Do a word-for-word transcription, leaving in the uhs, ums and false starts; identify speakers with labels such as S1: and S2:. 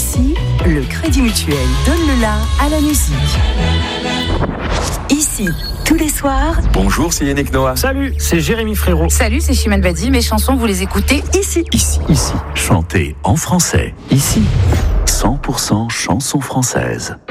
S1: Nancy, le Crédit Mutuel donne le la à la musique. Ici, tous les soirs.
S2: Bonjour, c'est Yannick Noah.
S3: Salut, c'est Jérémy Frérot.
S4: Salut, c'est Chimène Badi. Mes chansons, vous les écoutez ici.
S5: Ici, ici. Chantez en français. Ici, cent pour cent chansons françaises.